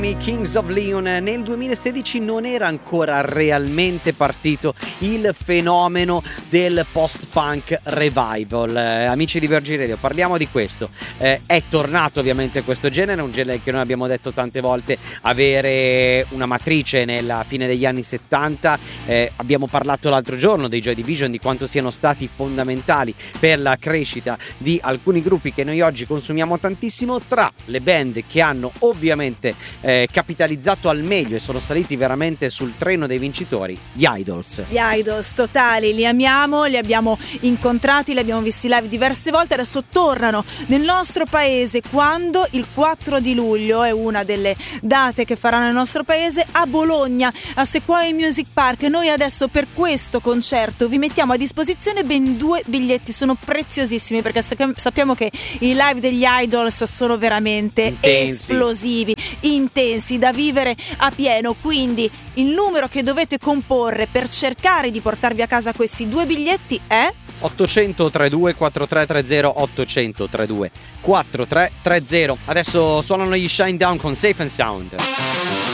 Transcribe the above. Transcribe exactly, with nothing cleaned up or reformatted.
Kings of Leon. Nel duemilasedici non era ancora realmente partito il fenomeno del post-punk revival. Eh, amici di Virgin Radio, parliamo di questo. Eh, è tornato ovviamente questo genere, un genere che noi abbiamo detto tante volte avere una matrice nella fine degli anni settanta. Eh, abbiamo parlato l'altro giorno dei Joy Division, di quanto siano stati fondamentali per la crescita di alcuni gruppi che noi oggi consumiamo tantissimo. Tra le band che hanno ovviamente eh, capitalizzato al meglio e sono saliti veramente sul treno dei vincitori, gli Idols. Gli Idols totali, li amiamo, li abbiamo incontrati, li abbiamo visti live diverse volte, adesso tornano nel nostro paese quando il quattro di luglio, è una delle date che faranno nel nostro paese, a Bologna, a Sequoia Music Park. Noi adesso per questo concerto vi mettiamo a disposizione ben due biglietti, sono preziosissimi perché sappiamo che i live degli Idols sono veramente intensi, esplosivi, intensi, da vivere a pieno, quindi il numero che dovete comporre per cercare di portarvi a casa questi due biglietti è ottocento trentadue quarantatré trenta ottocento trentadue quarantatré trenta. Adesso suonano gli Shinedown con Safe and Sound.